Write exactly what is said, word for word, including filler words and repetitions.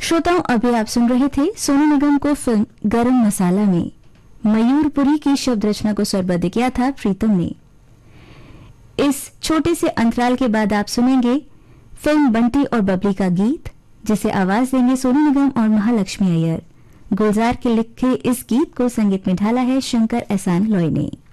श्रोताओं, अभी आप सुन रहे थे सोनू निगम को फिल्म गरम मसाला में मयूरपुरी की शब्द रचना को स्वरबद्ध किया था प्रीतम ने। इस छोटे से अंतराल के बाद आप सुनेंगे फिल्म बंटी और बबली का गीत, जिसे आवाज देंगे सोनू निगम और महालक्ष्मी अय्यर। गुलजार के लिखे इस गीत को संगीत में ढाला है शंकर एहसान लॉय ने।